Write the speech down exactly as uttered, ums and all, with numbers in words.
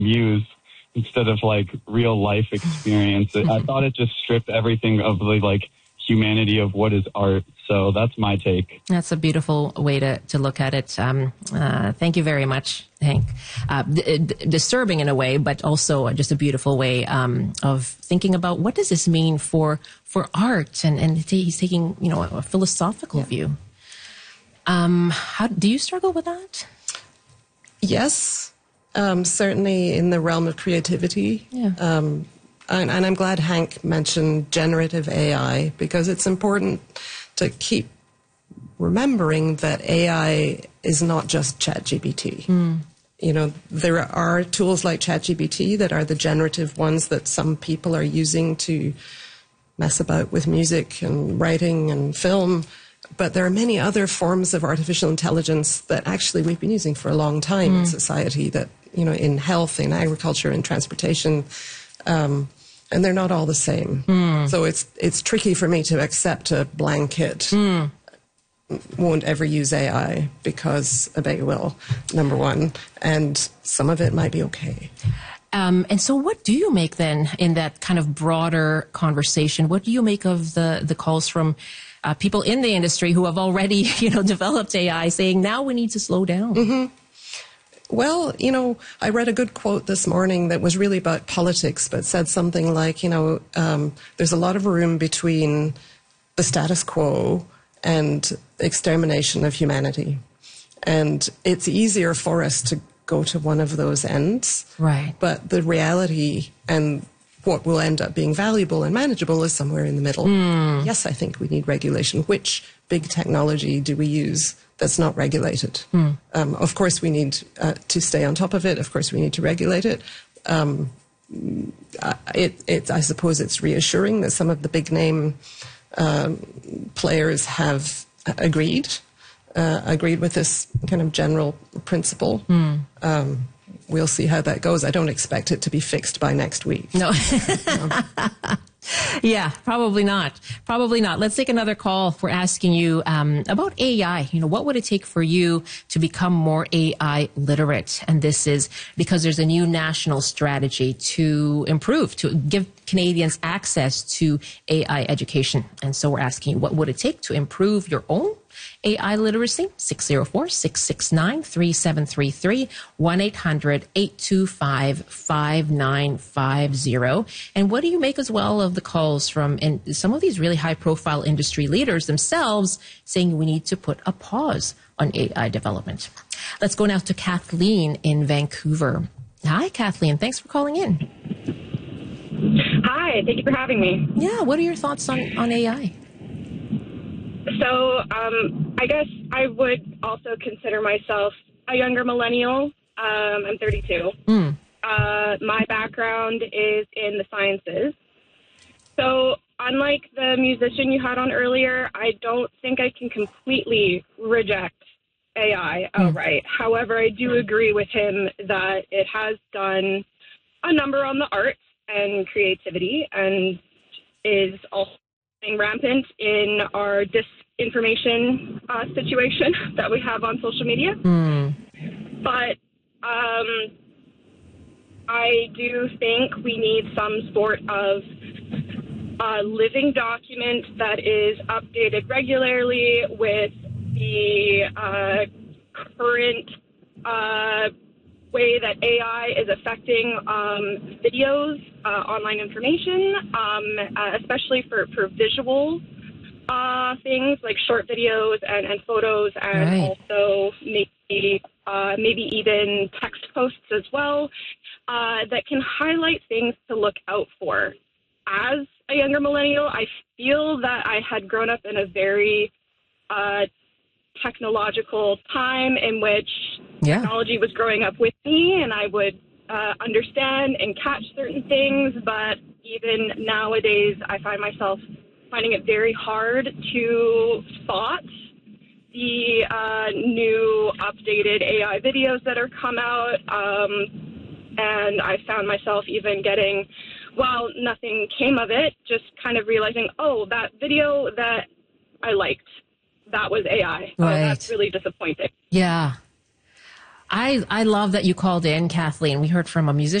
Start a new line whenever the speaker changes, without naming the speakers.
muse instead of like real life experience. I thought it just stripped everything of the like humanity of what is art. So that's my take.
That's a beautiful way to, to look at it. Um, uh, thank you very much, Hank. Uh, d- d- disturbing in a way, but also just a beautiful way um, of thinking about what does this mean for for art, and and he's taking, you know, a philosophical yeah. view. Um, how do you struggle with that?
Yes, um, certainly in the realm of creativity.
Yeah.
Um, and, and I'm glad Hank mentioned generative A I, because it's important to keep remembering that A I is not just ChatGPT.
Mm.
You know, there are tools like ChatGPT that are the generative ones that some people are using to mess about with music and writing and film. But there are many other forms of artificial intelligence that actually we've been using for a long time mm. in society, that, you know, in health, in agriculture, in transportation, um, and they're not all the same.
Mm.
So it's it's tricky for me to accept a blanket.
Mm.
Won't ever use A I, because I bet you will, number one, and some of it might be okay.
Um, and so what do you make then in that kind of broader conversation? What do you make of the, the calls from uh, people in the industry who have already, you know, developed A I saying now we need to slow down?
Mm-hmm. Well, you know, I read a good quote this morning that was really about politics, but said something like, you know, um, there's a lot of room between the status quo and extermination of humanity. And it's easier for us to go to one of those ends.
Right.
But the reality and what will end up being valuable and manageable is somewhere in the middle.
Mm.
Yes, I think we need regulation. Which big technology do we use that's not regulated?
Mm.
Um, of course, we need uh, to stay on top of it. Of course, we need to regulate it. Um, it, it. I suppose it's reassuring that some of the big name um, players have agreed, uh, agreed with this kind of general principle.
Mm.
Um, we'll see how that goes. I don't expect it to be fixed by next week.
No.
um,
Yeah, probably not. Probably not. Let's take another call. We're asking you um, about A I. You know, what would it take for you to become more A I literate? And this is because there's a new national strategy to improve, to give Canadians access to A I education. And so we're asking you, what would it take to improve your own A I literacy? six oh four, six six nine, three seven three three, one eight hundred, eight two five, five nine five zero. And what do you make as well of the calls from in some of these really high-profile industry leaders themselves saying we need to put a pause on A I development? Let's go now to Kathleen in Vancouver. Hi, Kathleen. Thanks for calling in.
Hi. Thank you for having me.
Yeah. What are your thoughts on, on A I?
So um, I guess I would also consider myself a younger millennial. Um, I'm thirty-two.
Mm.
Uh, my background is in the sciences. So unlike the musician you had on earlier, I don't think I can completely reject A I outright. Mm. However, I do agree with him that it has done a number on the arts and creativity and is also rampant in our disinformation uh, situation that we have on social media.
Mm.
But um, I do think we need some sort of uh, living document that is updated regularly with the uh, current uh, way that A I is affecting um, videos, uh, online information, um, uh, especially for, for visual uh, things like short videos and, and photos, and
right.
also maybe uh, maybe even text posts as well, uh, that can highlight things to look out for. As a younger millennial, I feel that I had grown up in a very uh, technological time in which
yeah.
technology was growing up with me, and I would uh, understand and catch certain things. But even nowadays, I find myself finding it very hard to spot the uh, new updated A I videos that are come out. Um, and I found myself even getting, well, nothing came of it, just kind of realizing, oh, that video that I liked, that was A I.
Right.
Oh, that's really disappointing.
Yeah. I, I love that you called in, Kathleen. We heard from a musician.